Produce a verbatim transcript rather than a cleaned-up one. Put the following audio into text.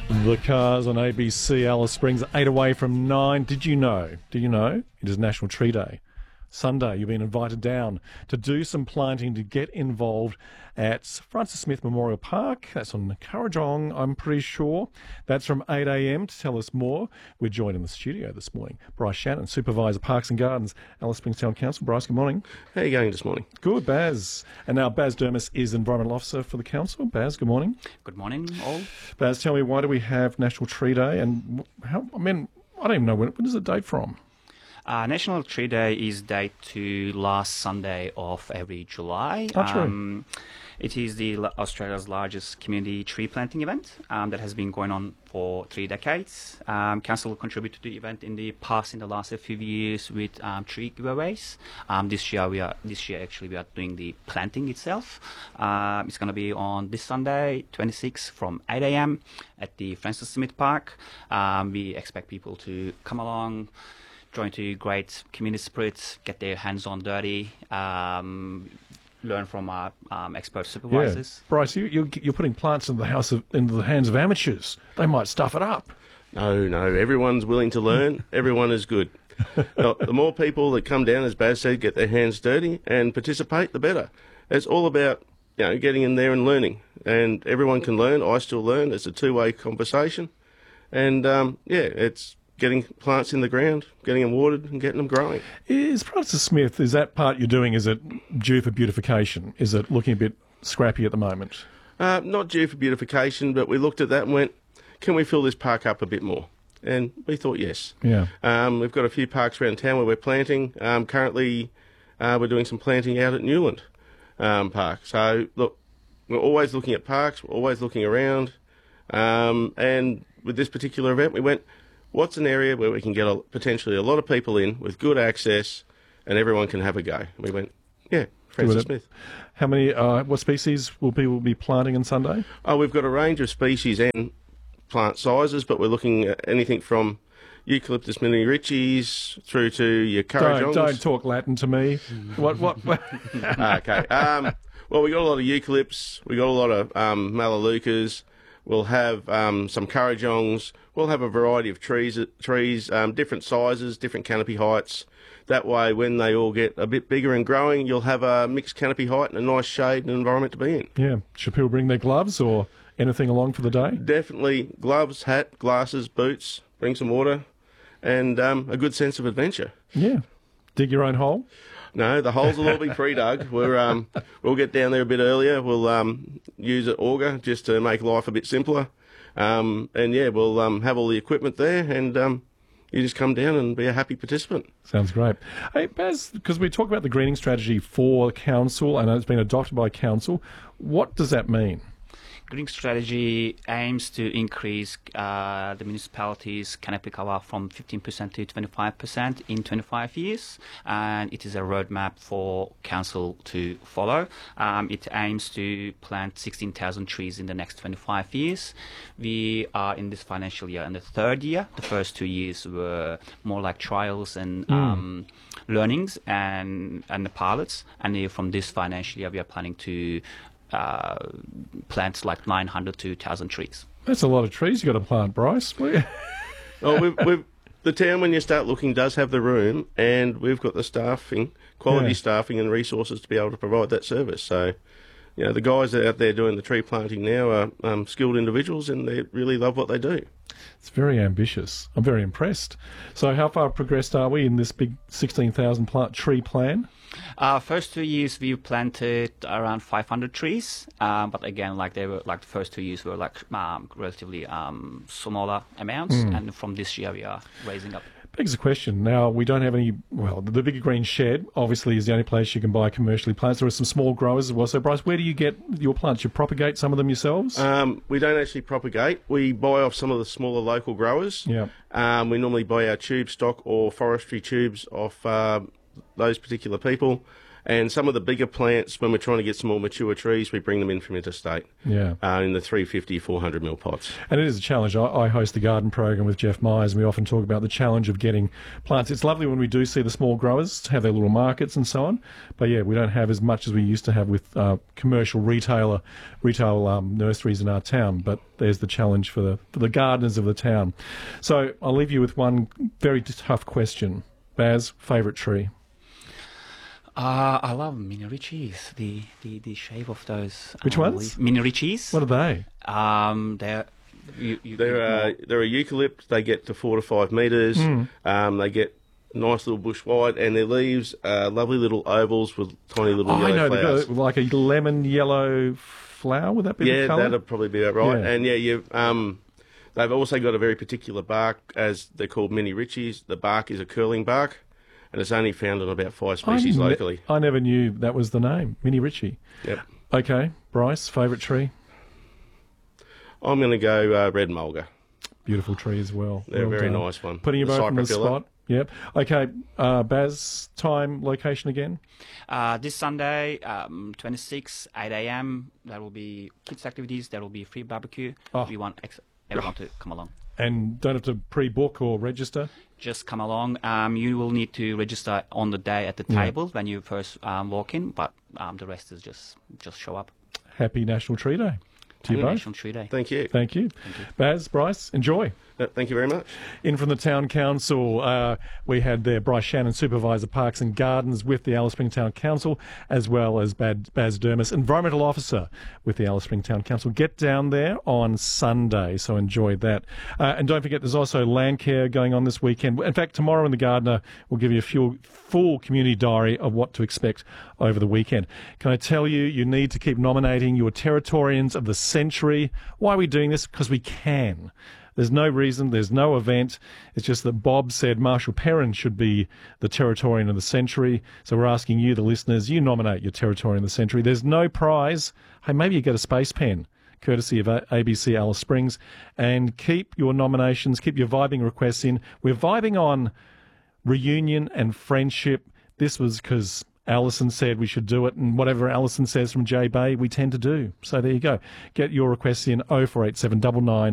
The Cars on A B C, Alice Springs, eight away from nine. Did you know? Did you know? It is National Tree Day. Sunday, you've been invited down to do some planting, to get involved at Francis Smith Memorial Park. That's on Currajong, I'm pretty sure. That's from eight a m. To tell us more, we're joined in the studio this morning. Bryce Shannon, Supervisor Parks and Gardens, Alice Springs Town Council. Bryce, good morning. How are you going this morning? Good, Baz. And now Baz Dermis is Environmental Officer for the Council. Baz, good morning. Good morning, all. Baz, tell me, why do we have National Tree Day? And how, I mean, I don't even know, when, when is the date from? Uh, National Tree Day is date to last Sunday of every July. Oh, true. Um, it is the Australia's largest community tree planting event um, that has been going on for three decades. Um, Council contributed to the event in the past, in the last few years, with um, tree giveaways. Um, this year, we are this year actually we are doing the planting itself. Um, it's going to be on this Sunday, twenty-sixth, from eight a m at the Francis Smith Park. Um, we expect people to come along, join to great community spirit, get their hands on dirty, um, learn from our um, expert supervisors. Yeah. Bryce, you, you're, you're putting plants in the house of, into the hands of amateurs. They might stuff it up. No, no, everyone's willing to learn. Everyone is good. Now, the more people that come down, as Baz said, get their hands dirty and participate, the better. It's all about, you know, getting in there and learning. And everyone can learn. I still learn. It's a two-way conversation. And, um, yeah, it's getting plants in the ground, getting them watered and getting them growing. Is Francis Smith, is that part you're doing, is it due for beautification? Is it looking a bit scrappy at the moment? Uh, not due for beautification, but we looked at that and went, can we fill this park up a bit more? And we thought yes. Yeah. Um, we've got a few parks around town where we're planting. Um, currently, uh, we're doing some planting out at Newland um, Park. So, look, we're always looking at parks, we're always looking around. Um, and with this particular event, we went, what's an area where we can get a, potentially a lot of people in with good access and everyone can have a go? And we went, yeah, Francis Smith. How many, uh, what species will people be planting on Sunday? Oh, we've got a range of species and plant sizes, but we're looking at anything from Eucalyptus mini richies through to your Currajongs. Don't, don't talk Latin to me. what, what? what? Okay. Um, well, we got a lot of eucalypts. We got a lot of um, melaleucas. We'll have um, some Currajongs. We'll have a variety of trees, trees, um, different sizes, different canopy heights. That way, when they all get a bit bigger and growing, you'll have a mixed canopy height and a nice shade and environment to be in. Yeah. Should people bring their gloves or anything along for the day? Definitely gloves, hat, glasses, boots, bring some water, and um, a good sense of adventure. Yeah. Dig your own hole? No, the holes will all be pre-dug. We're, um, we'll get down there a bit earlier. We'll um, use an auger just to make life a bit simpler. Um, and, yeah, we'll um, have all the equipment there and um, you just come down and be a happy participant. Sounds great. Hey, Baz, because we talk about the greening strategy for council, and it's been adopted by council. What does that mean? Greening strategy aims to increase uh, the municipality's canopy cover from fifteen percent to twenty-five percent in twenty-five years, and it is a roadmap for council to follow. Um, it aims to plant sixteen thousand trees in the next twenty-five years. We are in this financial year in the third year. The first two years were more like trials and mm. um, learnings and, and the pilots, and from this financial year we are planning to Uh, plants like nine hundred to one thousand trees. That's a lot of trees you got to plant, Bryce. Oh, we've, we've, the town, when you start looking, does have the room, and we've got the staffing, quality yeah. staffing and resources to be able to provide that service. So, you know, the guys that are out there doing the tree planting now are um, skilled individuals, and they really love what they do. It's very ambitious. I'm very impressed. So how far progressed are we in this big sixteen thousand plant tree plan? Uh, first two years we planted around five hundred trees, um, but again, like they were like the first two years were like um, relatively um, smaller amounts, mm. and from this year we are raising up. Begs the question. Now, we don't have any, well, the Bigger Green Shed obviously is the only place you can buy commercially plants. There are some small growers as well. So, Bryce, where do you get your plants? You propagate some of them yourselves? Um, we don't actually propagate. We buy off some of the smaller local growers. Yeah. Um, we normally buy our tube stock or forestry tubes off uh, those particular people. And some of the bigger plants, when we're trying to get some more mature trees, we bring them in from interstate. Yeah. Uh, in the three fifty, four hundred mil pots. And it is a challenge. I, I host the garden program with Jeff Myers, and we often talk about the challenge of getting plants. It's lovely when we do see the small growers have their little markets and so on, but yeah, we don't have as much as we used to have with uh, commercial retailer, retail um, nurseries in our town. But there's the challenge for the for the gardeners of the town. So I'll leave you with one very tough question. Baz, favourite tree? Uh, I love mini Richies, the, the, the shape of those. Which uh, ones? leaf- Mini Richies. What are they? Um, they're you, you, They're, uh, they're a eucalypt. They get to four to five metres. Mm. Um, they get nice little bush wide, and their leaves are lovely little ovals with tiny little Oh, I yellow know, they've flowers. got like a lemon yellow flower. Would that be Yeah, the colour? that'd probably be about right. Yeah. And yeah, you um, they've also got a very particular bark, as they're called mini Richies. The bark is a curling bark, and it's only found on about five species I ne- locally. I never knew that was the name, Mini Ritchie. Yep. Okay, Bryce, favourite tree? I'm going to go uh, red mulga. Beautiful tree as well. They're Well a very done. nice one. Putting you The both on the Cypripilla. spot. Yep. Okay, uh, Baz, time, location again? Uh, this Sunday, um, twenty-six, eight a.m. There will be kids' activities. There will be free barbecue. Oh. We want ex- everyone to come along. And don't have to pre-book or register? Just come along. Um, you will need to register on the day at the Yeah. table when you first um, walk in, but um, the rest is just just show up. Happy National Tree Day to you Happy both. National Tree Day. Thank you. Thank you. Baz, Bryce, enjoy. Uh, thank you very much. In from the Town Council, uh, we had there Bryce Shannon, Supervisor Parks and Gardens with the Alice Springs Town Council, as well as Bad, Baz Dermis, Environmental Officer with the Alice Springs Town Council. Get down there on Sunday, so enjoy that. Uh, and don't forget, there's also land care going on this weekend. In fact, tomorrow in the Gardener, we'll give you a full, full community diary of what to expect over the weekend. Can I tell you, you need to keep nominating your Territorians of the Century. Why are we doing this? Because we can. There's no reason, there's no event. It's just that Bob said Marshall Perrin should be the Territorian of the Century. So we're asking you, the listeners, you nominate your Territorian of the Century. There's no prize. Hey, maybe you get a space pen, courtesy of A B C Alice Springs. And keep your nominations, keep your vibing requests in. We're vibing on reunion and friendship. This was because Alison said we should do it, and whatever Alison says from J Bay, we tend to do. So there you go. Get your requests in oh four eight seven nine nine